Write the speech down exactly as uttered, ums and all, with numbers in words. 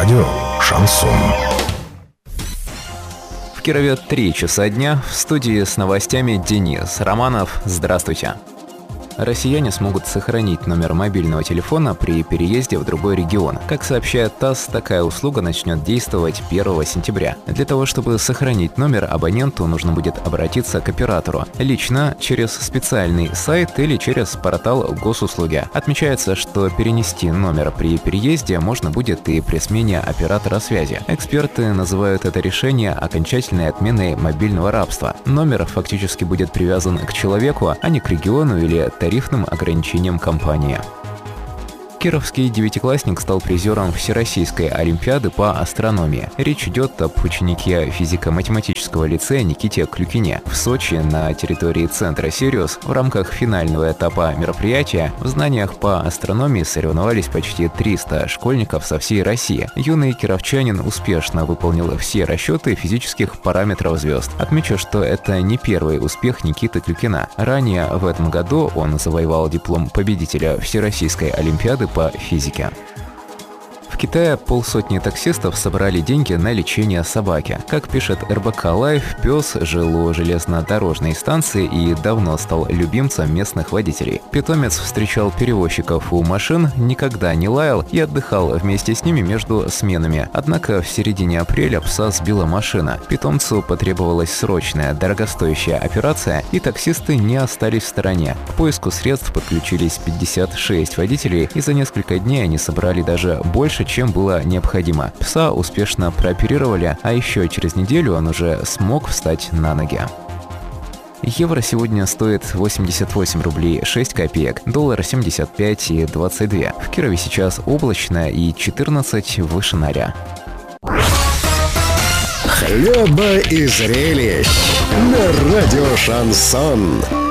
Радио «Шансон». В Кирове три часа дня. В студии с новостями Денис Романов. Здравствуйте. Россияне смогут сохранить номер мобильного телефона при переезде в другой регион. Как сообщает ТАСС, такая услуга начнет действовать первого сентября. Для того, чтобы сохранить номер, абоненту нужно будет обратиться к оператору лично через специальный сайт или через портал госуслуги. Отмечается, что перенести номер при переезде можно будет и при смене оператора связи. Эксперты называют это решение окончательной отменой мобильного рабства. Номер фактически будет привязан к человеку, а не к региону или тарифным ограничением компании. Кировский девятиклассник стал призером Всероссийской олимпиады по астрономии. Речь идет об ученике физико-математического лицея Никите Клюкине. В Сочи, на территории центра «Сириус», в рамках финального этапа мероприятия в знаниях по астрономии соревновались почти триста школьников со всей России. Юный кировчанин успешно выполнил все расчеты физических параметров звезд. Отмечу, что это не первый успех Никиты Клюкина. Ранее в этом году он завоевал диплом победителя Всероссийской олимпиады по физике. В Китае полсотни таксистов собрали деньги на лечение собаки. Как пишет эр бэ ка Лайф, пес жил у железнодорожной станции и давно стал любимцем местных водителей. Питомец встречал перевозчиков у машин, никогда не лаял и отдыхал вместе с ними между сменами. Однако в середине апреля пса сбила машина. Питомцу потребовалась срочная, дорогостоящая операция, и таксисты не остались в стороне. К поиску средств подключились пятьдесят шесть водителей, и за несколько дней они собрали даже больше, чем было необходимо. Пса успешно прооперировали, а еще через неделю он уже смог встать на ноги. Евро сегодня стоит восемьдесят восемь рублей шесть копеек, доллар семьдесят пять и двадцать два. В Кирове сейчас облачно и четырнадцать выше ноля. Хлеба и зрелищ на радио «Шансон».